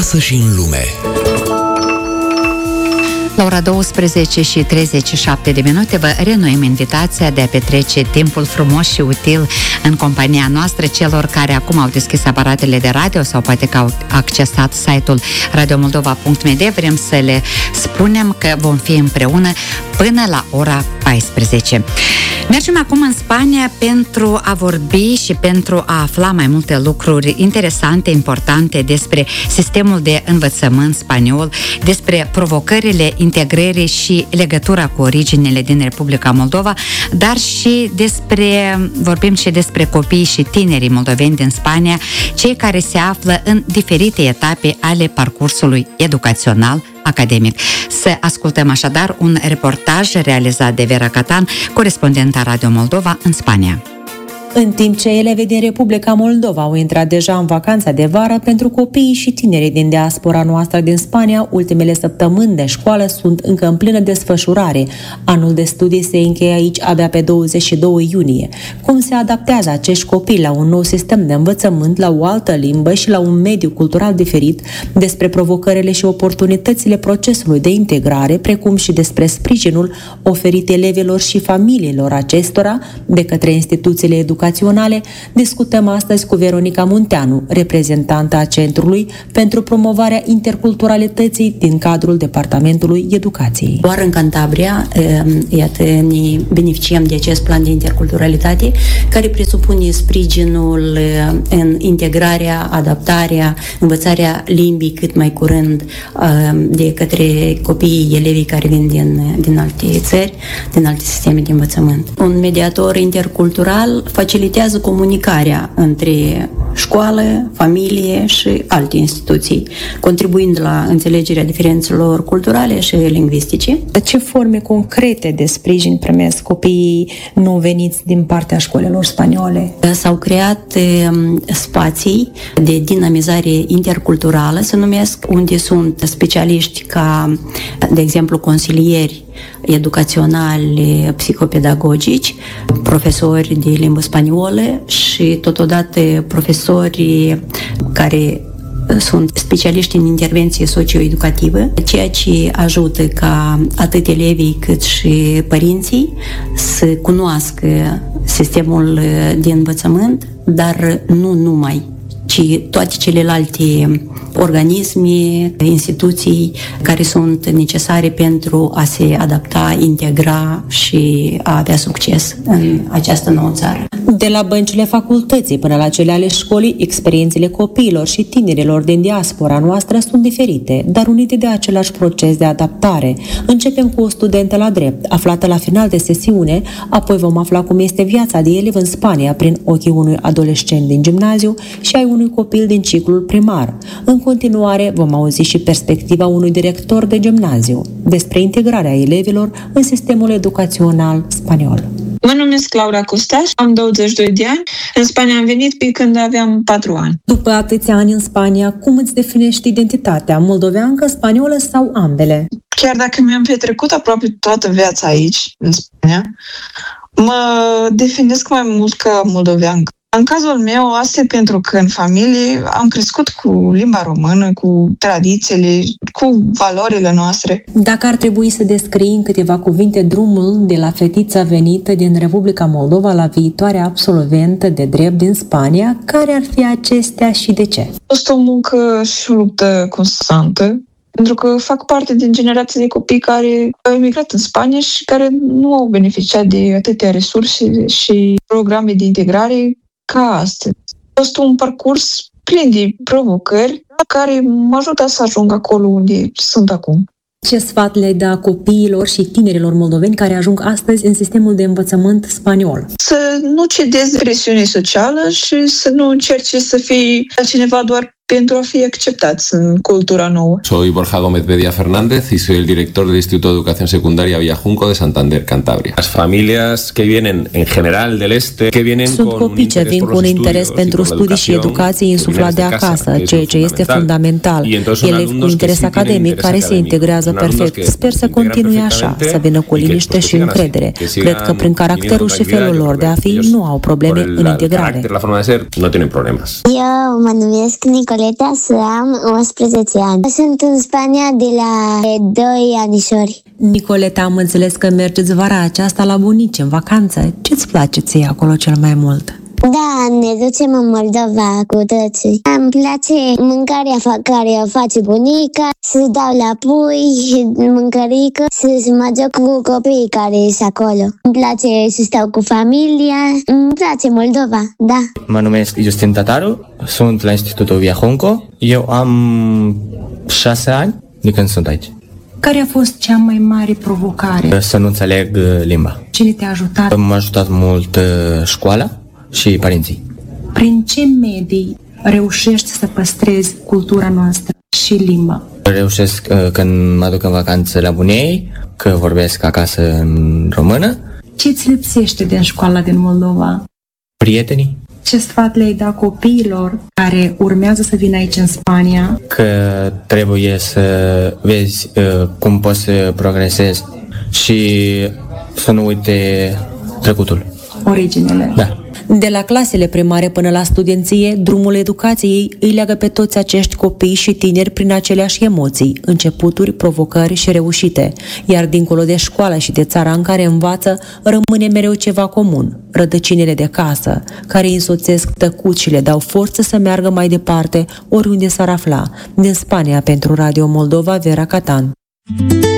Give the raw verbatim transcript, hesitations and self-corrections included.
acasă și în lume. La ora douăsprezece și treizeci și șapte de minute vă reînnoim invitația de a petrece timpul frumos și util în compania noastră. Celor care acum au deschis aparatele de radio sau poate că au accesat site-ul radio moldova punct m d, vrem să le spunem că vom fi împreună până la ora paisprezece. Mergem acum în Spania pentru a vorbi și pentru a afla mai multe lucruri interesante, importante despre sistemul de învățământ spaniol, despre provocările integrării și legătura cu originele din Republica Moldova, dar și despre, vorbim și despre copiii și tinerii moldoveni din Spania, cei care se află în diferite etape ale parcursului educațional academic. Să ascultăm așadar un reportaj realizat de Vera Catan, corespondenta Radio Moldova în Spania. În timp ce elevii din Republica Moldova au intrat deja în vacanța de vară, pentru copiii și tinerii din diaspora noastră din Spania, ultimele săptămâni de școală sunt încă în plină desfășurare. Anul de studii se încheie aici abia pe douăzeci și doi iunie. Cum se adaptează acești copii la un nou sistem de învățământ, la o altă limbă și la un mediu cultural diferit, despre provocările și oportunitățile procesului de integrare, precum și despre sprijinul oferit elevilor și familiilor acestora de către instituțiile educaționale, discutăm astăzi cu Veronica Munteanu, reprezentanta a Centrului pentru promovarea interculturalității din cadrul Departamentului Educației. Doar în Cantabria, iată, ne beneficiem de acest plan de interculturalitate, care presupune sprijinul în integrarea, adaptarea, învățarea limbii cât mai curând de către copiii, elevii care vin din, din alte țări, din alte sisteme de învățământ. Un mediator intercultural facilitează comunicarea între școală, familie și alte instituții, contribuind la înțelegerea diferențelor culturale și lingvistice. Ce forme concrete de sprijin primesc copiii nou veniți din partea școlilor spaniole? S-au creat spații de dinamizare interculturală, se numesc, unde sunt specialiști ca, de exemplu, consilieri educaționali, psihopedagogici, profesori de limbă spaniolă și totodată profesori care sunt specialiști în intervenție socio-educativă, ceea ce ajută ca atât elevii cât și părinții să cunoască sistemul de învățământ, dar nu numai, ci toate celelalte organisme, instituții care sunt necesare pentru a se adapta, integra și a avea succes în această nouă țară. De la băncile facultății până la cele ale școlii, experiențele copiilor și tinerilor din diaspora noastră sunt diferite, dar unite de același proces de adaptare. Începem cu o studentă la drept, aflată la final de sesiune, apoi vom afla cum este viața de elev în Spania prin ochii unui adolescent din gimnaziu și ai unui copil din ciclul primar. În continuare, vom auzi și perspectiva unui director de gimnaziu despre integrarea elevilor în sistemul educațional spaniol. Mă numesc Laura Costaș, am douăzeci și doi de ani. În Spania am venit pe când aveam patru ani. După atâția ani în Spania, cum îți definești identitatea? Moldoveancă, spaniolă sau ambele? Chiar dacă mi-am petrecut aproape toată viața aici, în Spania, mă definesc mai mult ca moldoveancă. În cazul meu, asta e pentru că în familie am crescut cu limba română, cu tradițiile, cu valorile noastre. Dacă ar trebui să descrii în câteva cuvinte drumul de la fetița venită din Republica Moldova la viitoarea absolventă de drept din Spania, care ar fi acestea și de ce? A fost o muncă și o luptă constantă, pentru că fac parte din generația de copii care au emigrat în Spania și care nu au beneficiat de atâtea resurse și programe de integrare ca astăzi. A fost un parcurs plin de provocări care mă ajută să ajung acolo unde sunt acum. Ce sfat le-ai da copiilor și tinerilor moldoveni care ajung astăzi în sistemul de învățământ spaniol? Să nu cedezi presiune socială și să nu încerci să fii altcineva doar pentru a fi acceptați în cultura nouă. Soy Borja Gómez Bedia Fernández y soy el director del Instituto de Educación Secundaria Villajunco de Santander, Cantabria. Las familias que vienen en general del este, que vienen Sunt copii ce vin cu un interes pentru studii și educație insuflat de acasă, ceea ce este fundamental. Elevi cu interes academic care se integrează perfect. Sper să continue așa, să vină cu liniște și încredere. Cred că prin caracterul și felul lor de a fi nu au probleme în integrare. La forma de ser no tienen problemas. Eu mă numesc Nicol Nicoleta să am unsprezece ani. Sunt în Spania de la doi anișori. Nicoleta, am înțeles că mergeți vara aceasta la bunici, în vacanță. Ce-ți place ție acolo cel mai mult? Da, ne ducem în Moldova cu toții. Îmi place mâncarea care o face bunica, să dau la pui, mâncărică, să mă joc cu copiii care sunt acolo. Îmi place să stau cu familia, îmi place Moldova, da. Mă numesc Justin Tataru, sunt la Institutul Viahunco. Eu am șase ani de când sunt aici. Care a fost cea mai mare provocare? Să nu înțeleg limba. Cine te-a ajutat? M-a ajutat mult școala și părinții. Prin ce medii reușești să păstrezi cultura noastră și limba? Reușesc când mă duc în vacanță la bunei, că vorbesc acasă în română. Ce-ți lipsește din școala din Moldova? Prietenii. Ce sfat le-ai da copiilor care urmează să vină aici în Spania? Că trebuie să vezi uh, cum poți să progresezi și să nu uite trecutul. Originele. Da. De la clasele primare până la studenție, drumul educației îi leagă pe toți acești copii și tineri prin aceleași emoții, începuturi, provocări și reușite. Iar dincolo de școală și de țara în care învață, rămâne mereu ceva comun, rădăcinile de casă, care îi însoțesc tăcut și le dau forță să meargă mai departe, oriunde s-ar afla. Din Spania, pentru Radio Moldova, Vera Catan.